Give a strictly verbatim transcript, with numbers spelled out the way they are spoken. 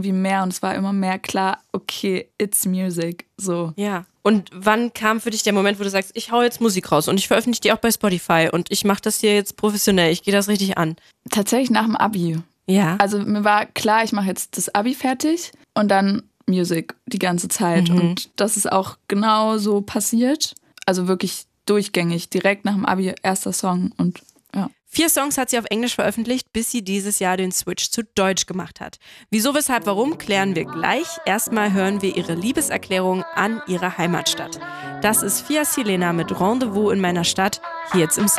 irgendwie mehr und es war immer mehr klar, okay, it's music, so. Ja. Und wann kam für dich der Moment, wo du sagst, ich hau jetzt Musik raus und ich veröffentliche die auch bei Spotify und ich mache das hier jetzt professionell, ich gehe das richtig an? Tatsächlich nach dem Abi. Ja. Also mir war klar, ich mache jetzt das Abi fertig und dann Music die ganze Zeit. Mhm. Und das ist auch genau so passiert. Also wirklich durchgängig, direkt nach dem Abi, erster Song und ja. Vier Songs hat sie auf Englisch veröffentlicht, bis sie dieses Jahr den Switch zu Deutsch gemacht hat. Wieso, weshalb, warum, klären wir gleich. Erstmal hören wir ihre Liebeserklärung an ihre Heimatstadt. Das ist Fia Silena mit Rendezvous in meiner Stadt, hier jetzt im